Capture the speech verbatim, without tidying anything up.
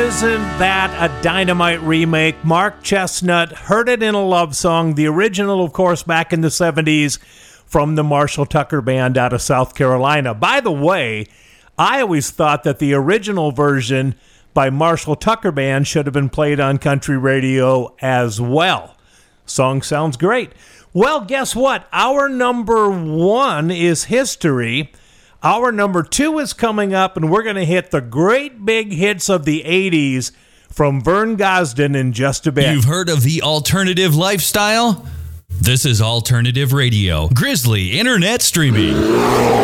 Isn't that a dynamite remake? Mark Chestnut, Heard It in a Love Song, the original, of course, back in the seventies from the Marshall Tucker Band out of South Carolina. By the way, I always thought that the original version by Marshall Tucker Band should have been played on country radio as well. Song sounds great. Well, guess what? Our number one is history. Our number two is coming up, and we're going to hit the great big hits of the eighties from Vern Gosdin in just a bit. You've heard of the alternative lifestyle? This is Alternative Radio, Grizzly Internet Streaming.